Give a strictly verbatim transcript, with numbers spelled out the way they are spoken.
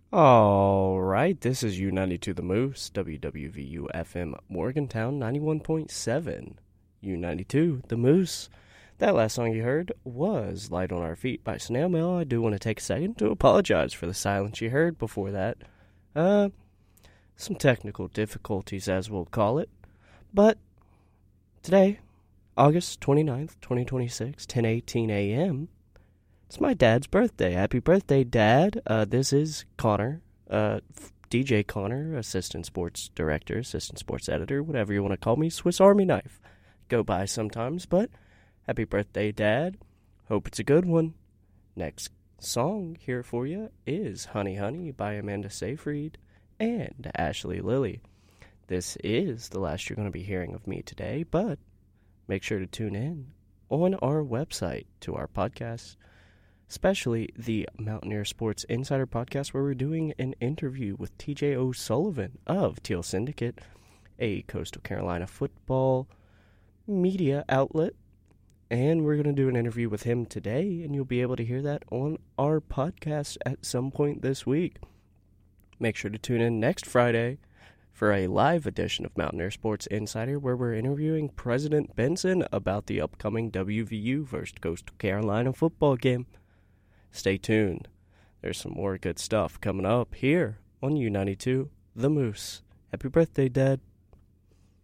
All right, this is U ninety-two The Moose, W W V U F M Morgantown ninety-one point seven. U ninety-two The Moose. That last song you heard was Light on Our Feet by Snail Mail. I do want to take a second to apologize for the silence you heard before that. Uh, some technical difficulties, as we'll call it. But today, August twenty-ninth, twenty twenty-six, ten eighteen a.m., it's my dad's birthday. Happy birthday, Dad. Uh, this is Connor, uh, D J Connor, Assistant Sports Director, Assistant Sports Editor, whatever you want to call me, Swiss Army Knife. Go by sometimes, but happy birthday, Dad. Hope it's a good one. Next song here for you is Honey Honey by Amanda Seyfried and Ashley Lilly. This is the last you're going to be hearing of me today, but make sure to tune in on our website to our podcast, especially the Mountaineer Sports Insider podcast, where we're doing an interview with T J O'Sullivan of Teal Syndicate, a Coastal Carolina football media outlet. And we're going to do an interview with him today, and you'll be able to hear that on our podcast at some point this week. Make sure to tune in next Friday for a live edition of Mountaineer Sports Insider, where we're interviewing President Benson about the upcoming W V U versus Coastal Carolina football game. Stay tuned. There's some more good stuff coming up here on U ninety-two The Moose. Happy birthday, Dad.